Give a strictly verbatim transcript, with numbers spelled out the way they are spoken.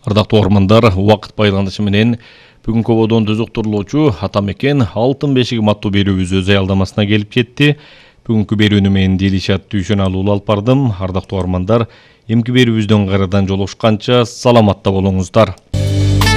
Ардактуу угармандар, убакыт байланышы менен бүгүнкү ободон түзүктүрүлүүчү Атамекен Алтын бешиги аттуу берүүбүз өз аялдамасына келип жетти. Бүгүнкү берүүнү мен Дилишат Дүйшөналуу алып бардым. Ардактуу угармандар, эмки берүүбүздөн кайрадан жолугушканча саламатта болуңуздар.